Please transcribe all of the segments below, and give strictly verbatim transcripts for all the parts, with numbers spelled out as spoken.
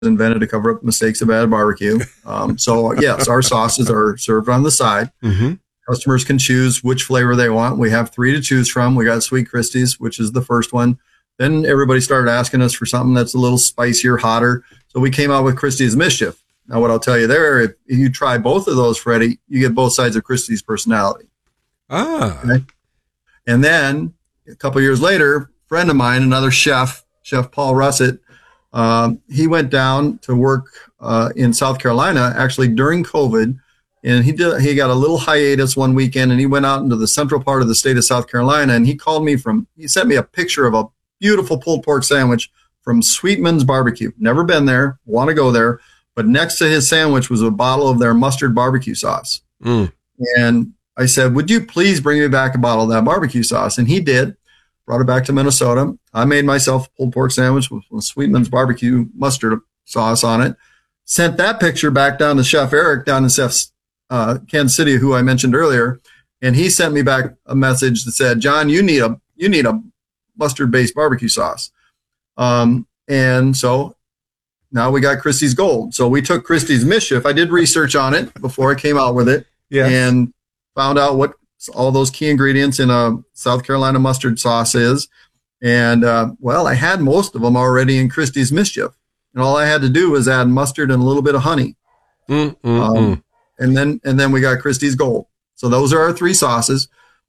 invented to cover up mistakes of bad barbecue. Um, so yes, our sauces are served on the side. Mm-hmm. Customers can choose which flavor they want. We have three to choose from. We got Sweet Christie's, which is the first one. Then everybody started asking us for something that's a little spicier, hotter. So we came out with Christie's Mischief. Now, what I'll tell you there, if you try both of those, Freddie, you get both sides of Christie's personality. Ah. Okay? And then a couple of years later, a friend of mine, another chef, Chef Paul Russett, um, he went down to work uh, in South Carolina, actually during COVID. And he did. He got a little hiatus one weekend, and he went out into the central part of the state of South Carolina. And he called me from. He sent me a picture of a beautiful pulled pork sandwich from Sweetman's Barbecue. Never been there. Want to go there. But next to his sandwich was a bottle of their mustard barbecue sauce. Mm. And I said, "Would you please bring me back a bottle of that barbecue sauce?" And he did. Brought it back to Minnesota. I made myself a pulled pork sandwich with, with Sweetman's barbecue mustard sauce on it. Sent that picture back down to Chef Eric down in Chef's. Uh, Kansas City, who I mentioned earlier, and he sent me back a message that said, "John, you need a you need a mustard-based barbecue sauce." Um, and so now we got Christie's Gold. So we took Christie's Mischief. I did research on it before I came out with it, yeah. and found out what all those key ingredients in a South Carolina mustard sauce is. And uh, well, I had most of them already in Christie's Mischief, and all I had to do was add mustard and a little bit of honey. Mm, mm, um, mm. And then, and then we got Christie's Gold. So those are our three sauces.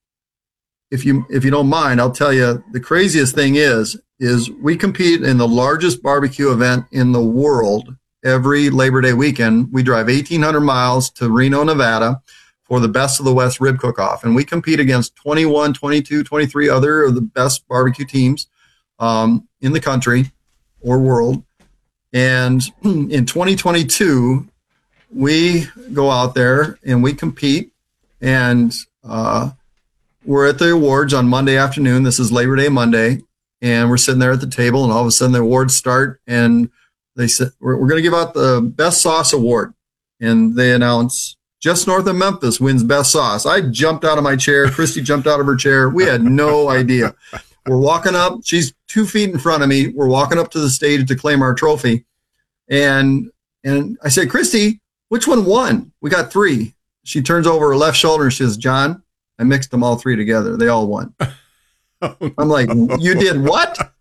If you, if you don't mind, I'll tell you the craziest thing is, is we compete in the largest barbecue event in the world every Labor Day weekend. We drive eighteen hundred miles to Reno, Nevada for the Best of the West Rib Cook-Off. And we compete against twenty-one, twenty-two, twenty-three other of the best barbecue teams um, in the country or world. And in twenty twenty-two, we go out there and we compete, and uh, we're at the awards on Monday afternoon. This is Labor Day Monday, and we're sitting there at the table, and all of a sudden the awards start, and they said, we're, we're going to give out the Best Sauce Award. And they announce, just north of Memphis wins Best Sauce. I jumped out of my chair. Christy jumped out of her chair. We had no idea. We're walking up. She's two feet in front of me. We're walking up to the stage to claim our trophy. And and I said, "Christy, which one won?" "We got three." She turns over her left shoulder and she says, "John, I mixed them all three together. They all won." I'm like, "You did what?"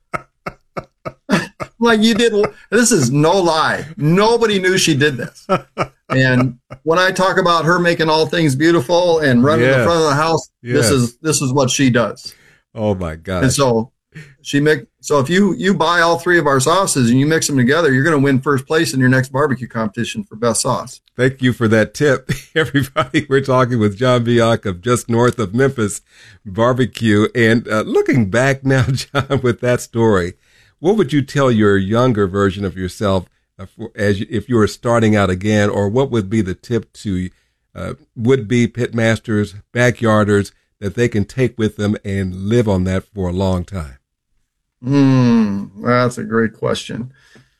Like, you did. This is no lie. Nobody knew she did this. And when I talk about her making all things beautiful and running yes. the front of the house, yes. this is this is what she does. Oh my God! And so she make so if you you buy all three of our sauces and you mix them together, you're going to win first place in your next barbecue competition for best sauce. Thank you for that tip, everybody. We're talking with John Biak of Just North of Memphis Barbecue, and uh, looking back now, John, with that story, what would you tell your younger version of yourself uh, for, as you, if you were starting out again, or what would be the tip to uh, would-be pitmasters, backyarders, that they can take with them and live on that for a long time? Hmm, that's a great question.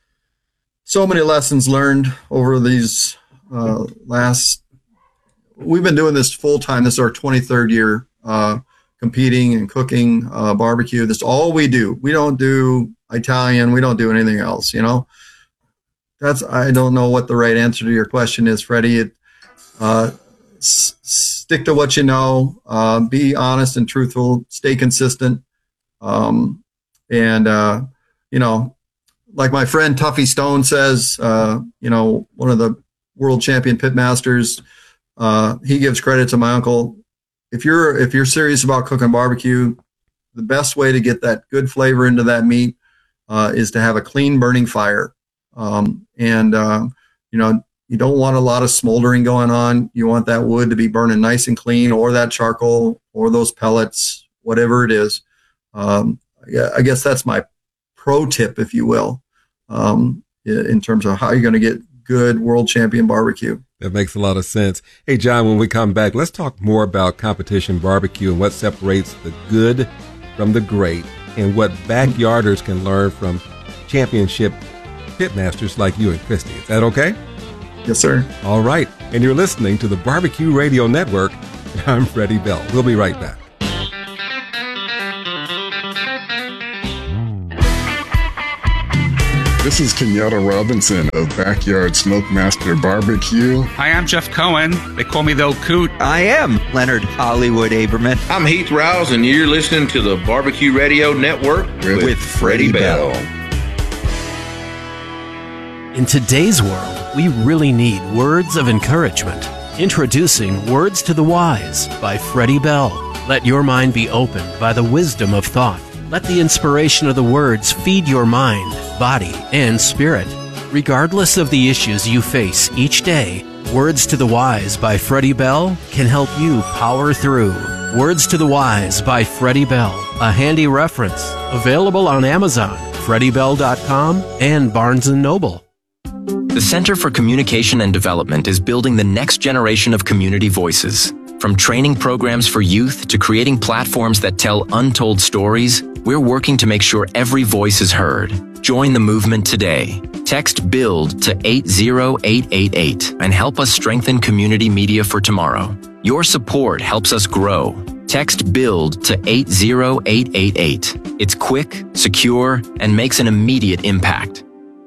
So many lessons learned over these uh, last. We've been doing this full time. This is our twenty-third year uh, competing and cooking uh, barbecue. That's all we do. We don't do Italian. We don't do anything else. You know, that's. I don't know what the right answer to your question is, Freddie. It, uh, s- stick to what you know. Uh, be honest and truthful. Stay consistent. Um, And, uh, you know, like my friend Tuffy Stone says, uh, you know, one of the world champion pitmasters, uh, he gives credit to my uncle. If you're, if you're serious about cooking barbecue, the best way to get that good flavor into that meat, uh, is to have a clean burning fire. Um, and, uh, you know, you don't want a lot of smoldering going on. You want that wood to be burning nice and clean, or that charcoal or those pellets, whatever it is. Um, Yeah, I guess that's my pro tip, if you will, um, in terms of how you're going to get good world champion barbecue. That makes a lot of sense. Hey, John, when we come back, let's talk more about competition barbecue and what separates the good from the great, and what backyarders can learn from championship pitmasters like you and Christy. Is that okay? Yes, sir. All right. And you're listening to the Barbecue Radio Network. I'm Freddie Bell. We'll be right back. This This is Kenyatta Robinson of Backyard Smokemaster Barbecue. Hi, I'm Jeff Cohen. They call me the Old Coot. I am Leonard Hollywood Aberman. I'm Heath Rouse, and you're listening to the Barbecue Radio Network with, with Freddie Bell. In today's world, we really need words of encouragement. Introducing Words to the Wise by Freddie Bell. Let your mind be opened by the wisdom of thought. Let the inspiration of the words feed your mind, body, and spirit. Regardless of the issues you face each day, Words to the Wise by Freddie Bell can help you power through. Words to the Wise by Freddie Bell, a handy reference. Available on Amazon, freddie bell dot com, and Barnes and Noble. The Center for Communication and Development is building the next generation of community voices. From training programs for youth to creating platforms that tell untold stories, we're working to make sure every voice is heard. Join the movement today. Text BUILD to eight zero eight eight eight and help us strengthen community media for tomorrow. Your support helps us grow. Text BUILD to eight zero eight eight eight. It's quick, secure, and makes an immediate impact.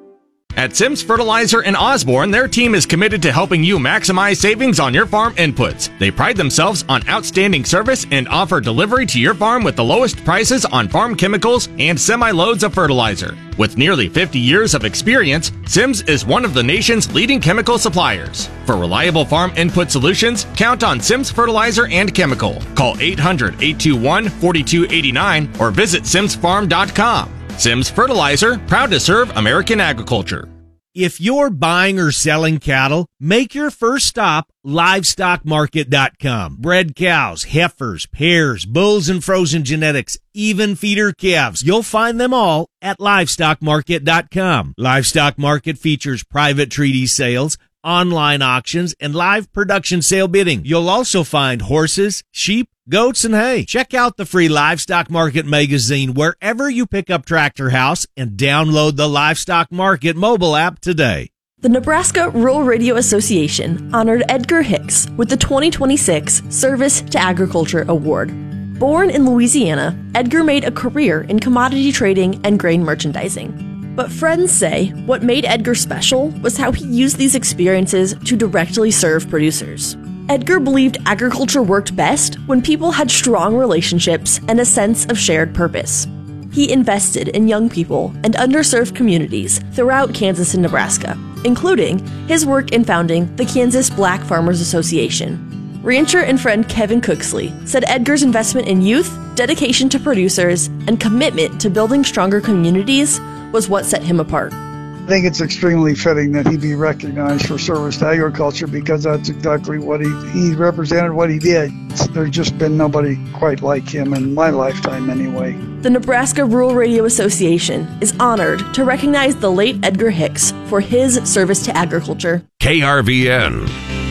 At Sims Fertilizer in Osborne, their team is committed to helping you maximize savings on your farm inputs. They pride themselves on outstanding service and offer delivery to your farm with the lowest prices on farm chemicals and semi-loads of fertilizer. With nearly fifty years of experience, Sims is one of the nation's leading chemical suppliers. For reliable farm input solutions, count on Sims Fertilizer and Chemical. Call eight hundred, eight two one, four two eight nine or visit sims farm dot com. Sims Fertilizer, proud to serve American agriculture. If you're buying or selling cattle, make your first stop livestock market dot com. Bred cows, heifers, pairs, bulls and frozen genetics, even feeder calves. You'll find them all at livestock market dot com. Livestock Market features private treaty sales, online auctions, and live production sale bidding. You'll also find horses, sheep, goats, and hay. Check out the free Livestock Market magazine wherever you pick up Tractor House and download the Livestock Market mobile app today. The Nebraska Rural Radio Association honored Edgar Hicks with the twenty twenty-six Service to Agriculture Award. Born in Louisiana, Edgar made a career in commodity trading and grain merchandising. But friends say what made Edgar special was how he used these experiences to directly serve producers. Edgar believed agriculture worked best when people had strong relationships and a sense of shared purpose. He invested in young people and underserved communities throughout Kansas and Nebraska, including his work in founding the Kansas Black Farmers Association. Rancher and friend Kevin Cooksley said Edgar's investment in youth, dedication to producers, and commitment to building stronger communities was what set him apart. I think it's extremely fitting that he be recognized for service to agriculture because that's exactly what he, he represented, what he did. There's just been nobody quite like him in my lifetime anyway. The Nebraska Rural Radio Association is honored to recognize the late Edgar Hicks for his service to agriculture. K R V N,